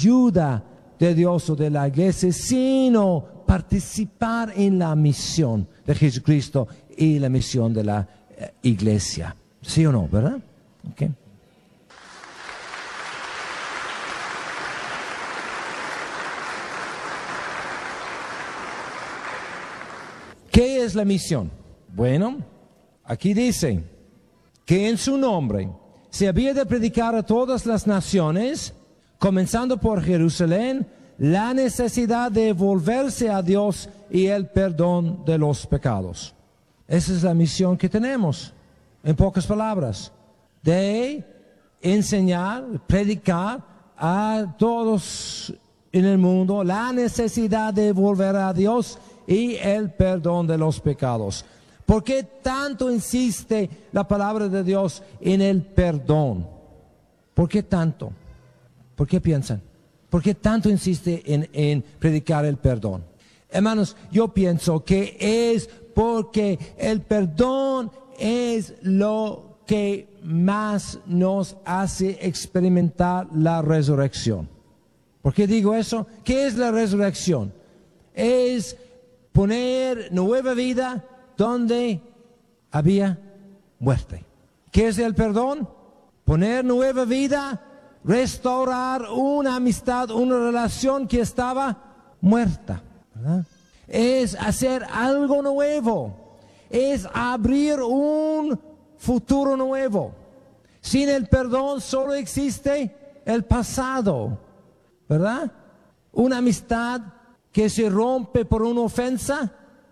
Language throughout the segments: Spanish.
ayuda de Dios o de la iglesia, sino participar en la misión de Jesucristo y la misión de la iglesia. ¿Sí o no, verdad? Okay. ¿Qué es la misión? Bueno, aquí dice que en su nombre se había de predicar a todas las naciones, comenzando por Jerusalén, la necesidad de volverse a Dios y el perdón de los pecados. Esa es la misión que tenemos, en pocas palabras, de enseñar, predicar a todos en el mundo la necesidad de volver a Dios y el perdón de los pecados. ¿Por qué tanto insiste la palabra de Dios en el perdón? ¿Por qué tanto? ¿Por qué piensan? ¿Por qué tanto insiste en predicar el perdón? Hermanos, yo pienso que es porque el perdón es lo que más nos hace experimentar la resurrección. ¿Por qué digo eso? ¿Qué es la resurrección? Es poner nueva vida donde había muerte. ¿Qué es el perdón? Poner nueva vida, restaurar una amistad, una relación que estaba muerta, ¿verdad? Es hacer algo nuevo, es abrir un futuro nuevo. Sin el perdón solo existe el pasado, ¿verdad? Una amistad que se rompe por una ofensa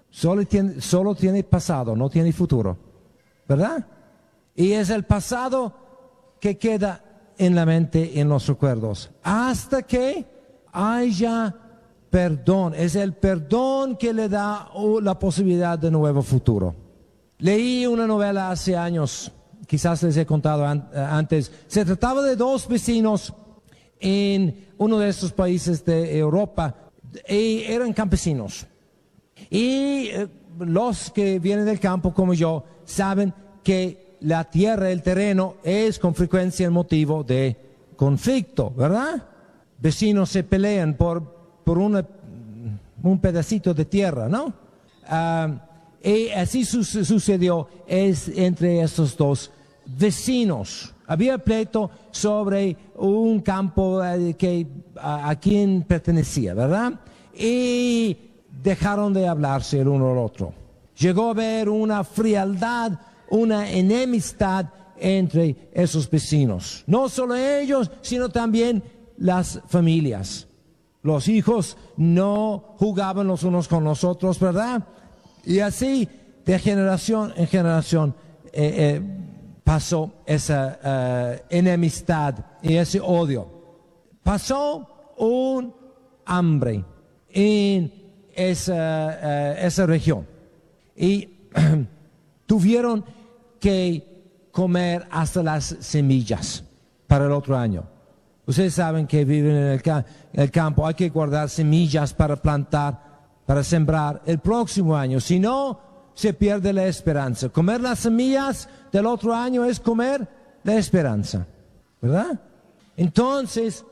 solo tiene pasado, no tiene futuro, ¿verdad? Y es el pasado que queda en la mente, en los recuerdos, hasta que haya perdón. Es el perdón que le da la posibilidad de nuevo futuro. Leí una novela hace años, quizás les he contado antes. Se trataba de dos vecinos en uno de estos países de Europa, y eran campesinos. Y los que vienen del campo como yo saben que la tierra, el terreno, es con frecuencia el motivo de conflicto, ¿verdad? Vecinos se pelean por un pedacito de tierra, ¿no? Y así sucedió entre estos dos vecinos. Había pleito sobre un campo a quien pertenecía, ¿verdad? Y dejaron de hablarse el uno al otro. Llegó a haber una frialdad, una enemistad entre esos vecinos. No solo ellos, sino también las familias. Los hijos no jugaban los unos con los otros, ¿verdad? Y así, de generación en generación, pasó esa enemistad y ese odio. Pasó un hambre en esa región y tuvieron que comer hasta las semillas para el otro año. Ustedes saben que viven en el campo, hay que guardar semillas para plantar, para sembrar el próximo año, si no se pierde la esperanza. Comer las semillas del otro año es comer la esperanza, ¿verdad? Entonces,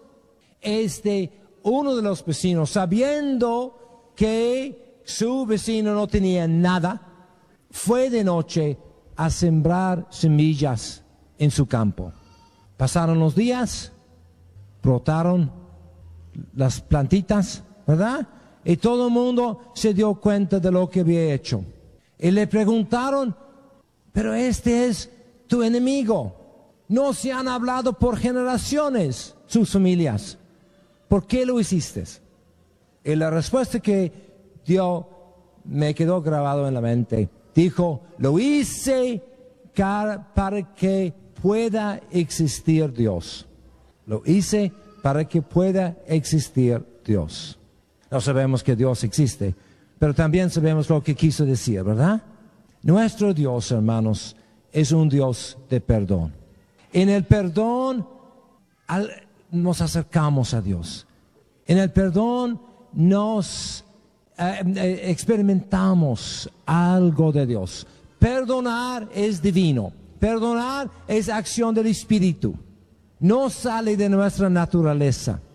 uno de los vecinos, sabiendo que su vecino no tenía nada, fue de noche a sembrar semillas en su campo. Pasaron los días, brotaron las plantitas, ¿verdad? Y todo el mundo se dio cuenta de lo que había hecho. Y le preguntaron, pero este es tu enemigo. No se han hablado por generaciones sus familias. ¿Por qué lo hiciste? Y la respuesta que dio me quedó grabado en la mente. Dijo, lo hice para que pueda existir Dios. Lo hice para que pueda existir Dios. No sabemos que Dios existe, pero también sabemos lo que quiso decir, ¿verdad? Nuestro Dios, hermanos, es un Dios de perdón. En el perdón nos acercamos a Dios. En el perdón nos experimentamos algo de Dios. Perdonar es divino. Perdonar es acción del Espíritu. No sale de nuestra naturaleza.